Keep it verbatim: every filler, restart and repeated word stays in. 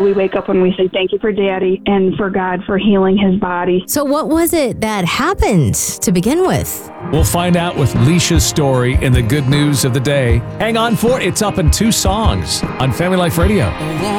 we wake up and we say thank you for Daddy and for God for healing his body. So what was it that happened to begin with? We'll find out with Leisha's story in the good news of the day. Hang on for it. It's up in two songs on Family Life Radio.